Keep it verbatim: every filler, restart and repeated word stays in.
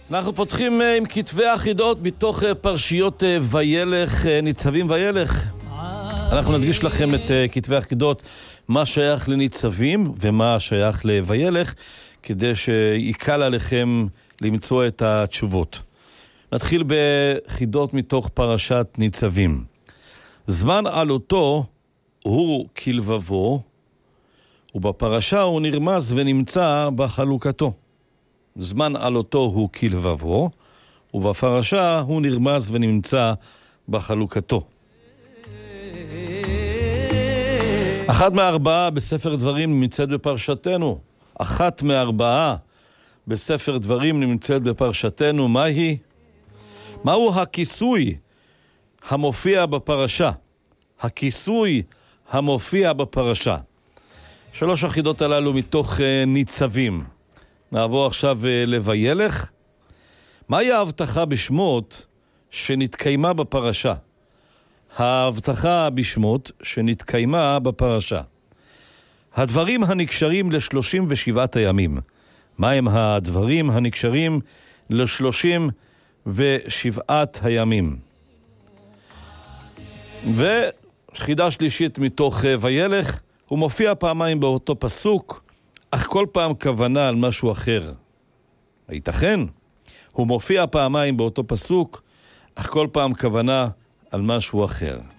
אנחנו פותחים עם כתבי החידות מתוך פרשיות וילך, ניצבים וילך. אנחנו נדגיש לכם את כתבי החידות, מה שייך לניצבים ומה שייך לוילך, כדי שיקל עליכם למצוא את התשובות. נתחיל בחידות מתוך פרשת ניצבים. זמן עלותו הוא כלבבו, ובפרשה הוא נרמז ונמצא בחלוקתו. זמן עלותו הוא כלבבו, ובפרשה הוא נרמז ונמצא בחלוקתו. אחת מארבעה בספר דברים נמצאת בפרשתנו. אחת מארבעה בספר דברים נמצאת בפרשתנו. מה היא? מהו הכיסוי המופיע בפרשה? הכיסוי המופיע בפרשה. שלוש החידות הללו מתוך ניצבים. נעבור עכשיו לוילך. מהי ההבטחה בשמות שנתקיימה בפרשה? ההבטחה בשמות שנתקיימה בפרשה. הדברים הנקשרים לשלושים ושבעת הימים. מהם הדברים הנקשרים לשלושים ושבעת הימים? וחידה שלישית מתוך וילך, הוא מופיע פעמיים באותו פסוק, אך כל פעם כוונה על משהו אחר. הייתכן? הוא מופיע פעמיים באותו פסוק, אך כל פעם כוונה על משהו אחר.